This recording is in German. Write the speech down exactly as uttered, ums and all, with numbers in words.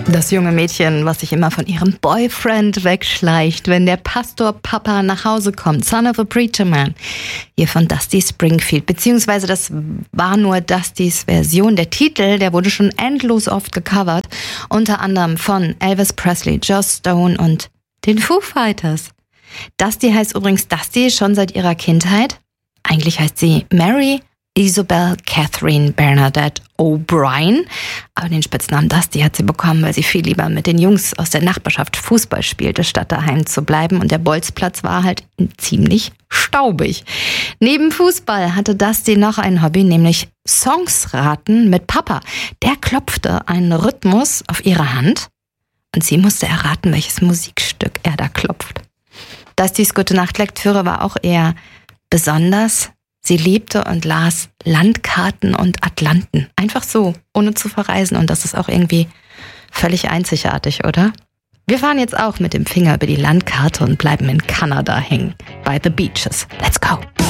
Das junge Mädchen, was sich immer von ihrem Boyfriend wegschleicht, wenn der Pastor-Papa nach Hause kommt. Son of a Preacher Man. Hier von Dusty Springfield. Beziehungsweise das war nur Dustys Version. Der Titel, der wurde schon endlos oft gecovert. Unter anderem von Elvis Presley, Joss Stone und den Foo Fighters. Dusty heißt übrigens Dusty schon seit ihrer Kindheit. Eigentlich heißt sie Mary Isabel Catherine Bernadette O'Brien. Aber den Spitznamen Dusty hat sie bekommen, weil sie viel lieber mit den Jungs aus der Nachbarschaft Fußball spielte, statt daheim zu bleiben. Und der Bolzplatz war halt ziemlich staubig. Neben Fußball hatte Dusty noch ein Hobby, nämlich Songs raten mit Papa. Der klopfte einen Rhythmus auf ihre Hand und sie musste erraten, welches Musikstück er da klopft. Dustys Gute-Nacht-Lektüre war auch eher besonders. Sie liebte und las Landkarten und Atlanten. Einfach so, ohne zu verreisen. Und das ist auch irgendwie völlig einzigartig, oder? Wir fahren jetzt auch mit dem Finger über die Landkarte und bleiben in Kanada hängen. By the beaches. Let's go!